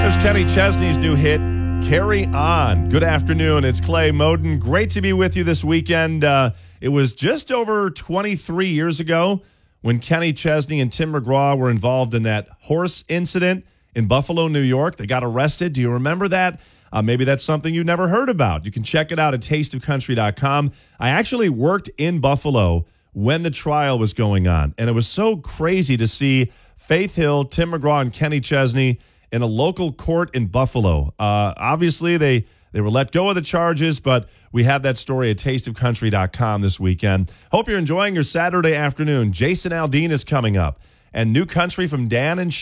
There's Kenny Chesney's new hit, Carry On. Good afternoon. It's Clay Moden. Great to be with you this weekend. It was just over 23 years ago when Kenny Chesney and Tim McGraw were involved in that horse incident in Buffalo, New York. They got arrested. Do you remember that? Maybe that's something you never heard about. You can check it out at tasteofcountry.com. I actually worked in Buffalo when the trial was going on, and it was so crazy to see Faith Hill, Tim McGraw, and Kenny Chesney in a local court in Buffalo. Obviously, they were let go of the charges, but we have that story at tasteofcountry.com this weekend. Hope you're enjoying your Saturday afternoon. Jason Aldean is coming up, and new country from Dan and